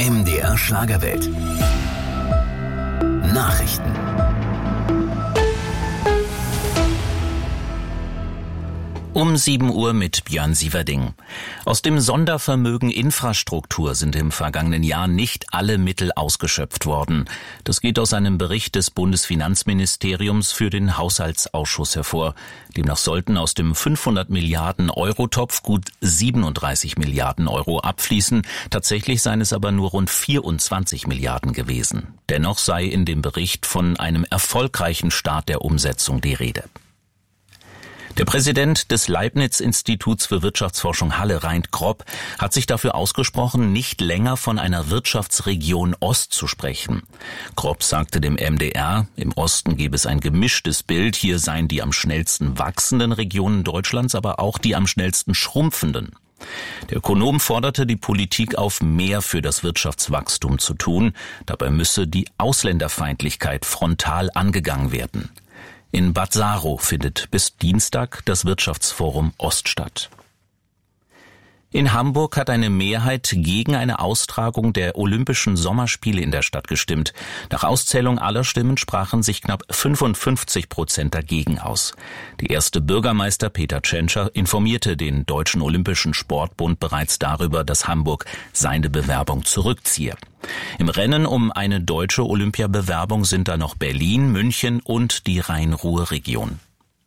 MDR Schlagerwelt. Nachrichten. Um 7 Uhr mit Björn Sieverding. Aus dem Sondervermögen Infrastruktur sind im vergangenen Jahr nicht alle Mittel ausgeschöpft worden. Das geht aus einem Bericht des Bundesfinanzministeriums für den Haushaltsausschuss hervor. Demnach sollten aus dem 500 Milliarden Euro Topf gut 37 Milliarden Euro abfließen. Tatsächlich seien es aber nur rund 24 Milliarden gewesen. Dennoch sei in dem Bericht von einem erfolgreichen Start der Umsetzung die Rede. Der Präsident des Leibniz-Instituts für Wirtschaftsforschung Halle, Reint Grob, hat sich dafür ausgesprochen, nicht länger von einer Wirtschaftsregion Ost zu sprechen. Grob sagte dem MDR, im Osten gebe es ein gemischtes Bild, hier seien die am schnellsten wachsenden Regionen Deutschlands, aber auch die am schnellsten schrumpfenden. Der Ökonom forderte die Politik auf, mehr für das Wirtschaftswachstum zu tun. Dabei müsse die Ausländerfeindlichkeit frontal angegangen werden. In Bad Saro findet bis Dienstag das Wirtschaftsforum Ost statt. In Hamburg hat eine Mehrheit gegen eine Austragung der Olympischen Sommerspiele in der Stadt gestimmt. Nach Auszählung aller Stimmen sprachen sich knapp 55% dagegen aus. Der erste Bürgermeister Peter Tschentscher informierte den Deutschen Olympischen Sportbund bereits darüber, dass Hamburg seine Bewerbung zurückziehe. Im Rennen um eine deutsche Olympiabewerbung sind da noch Berlin, München und die Rhein-Ruhr-Region.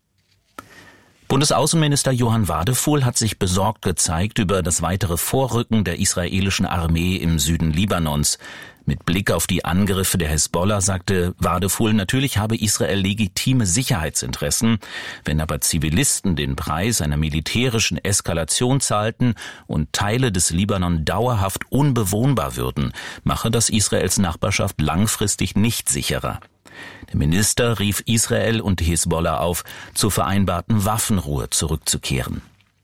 Bundesaußenminister Johann Wadefuhl hat sich besorgt gezeigt über das weitere Vorrücken der israelischen Armee im Süden Libanons. Mit Blick auf die Angriffe der Hisbollah sagte Wadefuhl, natürlich habe Israel legitime Sicherheitsinteressen. Wenn aber Zivilisten den Preis einer militärischen Eskalation zahlten und Teile des Libanon dauerhaft unbewohnbar würden, mache das Israels Nachbarschaft langfristig nicht sicherer. Der Minister rief Israel und die Hisbollah auf, zur vereinbarten Waffenruhe zurückzukehren.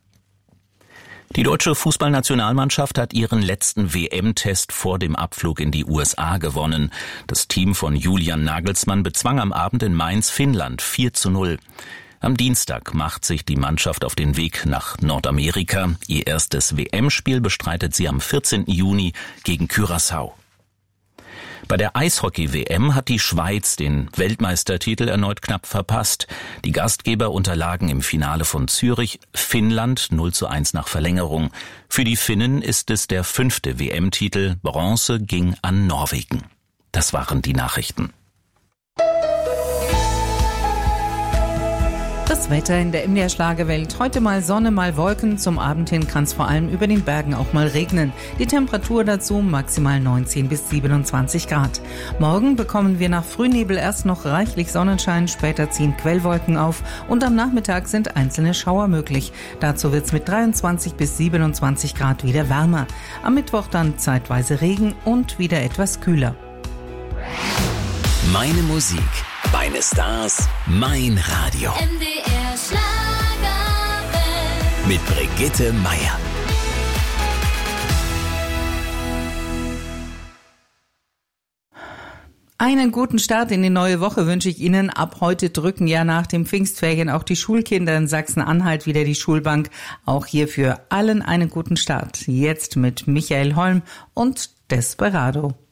Die deutsche Fußballnationalmannschaft hat ihren letzten WM-Test vor dem Abflug in die USA gewonnen. Das Team von Julian Nagelsmann bezwang am Abend in Mainz Finnland 4:0. Am Dienstag macht sich die Mannschaft auf den Weg nach Nordamerika. Ihr erstes WM-Spiel bestreitet sie am 14. Juni gegen Curaçao. Bei der Eishockey-WM hat die Schweiz den Weltmeistertitel erneut knapp verpasst. Die Gastgeber unterlagen im Finale von Zürich Finnland 0:1 nach Verlängerung. Für die Finnen ist es der 5. WM-Titel. Bronze ging an Norwegen. Das waren die Nachrichten. Das Wetter in der MDR Schlagerwelt. Heute mal Sonne, mal Wolken. Zum Abend hin kann es vor allem über den Bergen auch mal regnen. Die Temperatur dazu maximal 19 bis 27 Grad. Morgen bekommen wir nach Frühnebel erst noch reichlich Sonnenschein, später ziehen Quellwolken auf und am Nachmittag sind einzelne Schauer möglich. Dazu wird es mit 23 bis 27 Grad wieder wärmer. Am Mittwoch dann zeitweise Regen und wieder etwas kühler. Meine Musik, meine Stars, mein Radio. MDR Schlagerwelt. Mit Brigitte Meier. Einen guten Start in die neue Woche wünsche ich Ihnen. Ab heute drücken ja nach dem Pfingstferien auch die Schulkinder in Sachsen-Anhalt wieder die Schulbank. Auch hier für allen einen guten Start. Jetzt mit Michael Holm und Desperado.